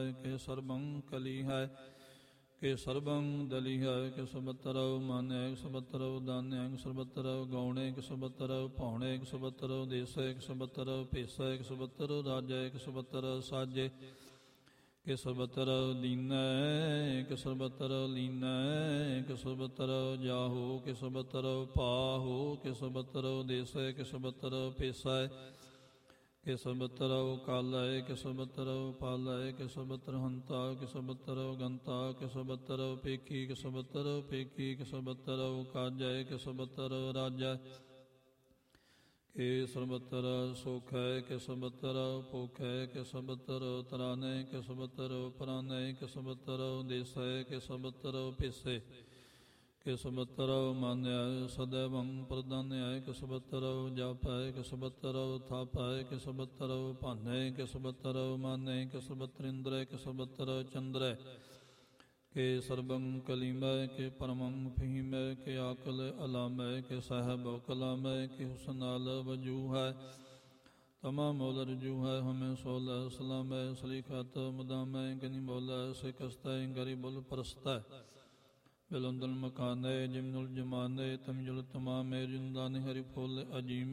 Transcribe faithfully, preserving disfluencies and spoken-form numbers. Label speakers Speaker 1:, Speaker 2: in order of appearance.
Speaker 1: ਹੈ ਕਿ ਸਰਬੰ ਕਲੀ ਹੈ ਕਿ ਸਰਬੰ ਦਲੀ ਹੈ ਕਿ ਸਬਤਰਉ ਮਾਨੈ ਕਿ ਸਬਤਰਉ ਦਾਨੈ ਕਿ ਸਬਤਰਉ ਗੌਣੇ ਕਿ ਸਬਤਰਉ ਭਾਉਣੇ ਕਿ ਸਬਤਰਉ ਦੇਸੈ ਕਿ ਸਬਤਰਉ ਭੇਸੈ ਕਿ ਸਬਤਰਉ ਰਾਜੈ ਕਿ ਸਬਤਰਉ ਸਾਜੇ ਕਿ ਸਬਤਰਉ ਦੀਨੈ ਕਿ ਸਬਤਰਉ ਲੀਨੈ ਕਿ ਸਬਤਰਉ ਜਾਹੋ ਕਿ ਸਬਤਰਉ ਪਾਹੋ ਕਿ ਸਬਤਰਉ ਦੇਸੈ ਕਿ ਸਬਤਰਉ ਭੇਸੈ ਕਿ ਸਬਤਰਉ ਕਾਲੈ ਕਿ ਸਬਤਰਉ ਪਾਲੈ ਕਿ ਸਬਤਰ ਹੰਤਾ ਕਿ ਸਬਤਰਉ ਗੰਤਾ ਕਿ ਸਬਤਰਉ ਪੇਖੀ ਕਿ ਸਬਤਰਉ ਪੇਖੀ ਕਿ ਸਬਤਰਉ ਕਾਜੈ ਕਿ ਸਬਤਰਉ ਰਾਜੈ ਕਿ ਸਬਤਰ ਸੁਖੈ ਕਿ ਸਬਤਰ ਭੁਖੈ ਕਿ ਸਬਤਰ ਤਰਾਨੈ ਕਿ ਸਬਤਰ ਪਰਾਨੈ ਕਿ ਸਬਤਰ ਦੇਸੈ ਕਿ ਸਬਤਰ ਭੇਸੈ ਕਿ ਸਬਤਰ ਮਾਨਿਆ ਸਦੈਵੰ ਪ੍ਰਦਾਨਿਆ ਕਿ ਸਬਤਰ ਜਾਪੈ ਕਿ ਸਬਤਰ ਥਾਪੈ ਕਿ ਸਬਤਰ ਭਾਨੈ ਕਿ ਸਬਤਰ ਮਾਨੈ ਕਿ ਸਬਤਰ ਇੰਦਰੈ ਕਿ ਸਬਤਰ ਚੰਦਰੈ ਕਿ ਸਰਬੰ ਕਲੀਮੈ ਕਿ ਪਰਮੰ ਫਹੀਮੈ ਕਿ ਆਕਲ ਅਲਾਮੈ ਕਿ ਸਾਹਿਬ ਕਲਾਮੈ ਕਿ ਹੁਸਨਾਲ ਵਜੂਹੈ ਤਮਾ ਮੌਲ ਰਜੂਹੈ ਹਮੇ ਸੋਲ ਸਲਾਮੈ ਸਲੀਖਤ ਮੁਦਾਮੈ ਗਨੀ ਮੌਲ ਸਿਕਸਤੈ ਗਰੀ ਬੁਲ ਪਰਸਤੈ ਬਿਲੰਦਲ ਮਕਾਨੇ ਜਿਮਨੁਲ ਜਮਾਨੇ ਤਮਜੁਲ ਤਮਾਮੇ ਜਿੰਦਾਨੀ ਹਰੀ ਫੁੱਲ ਅਜੀਮੈ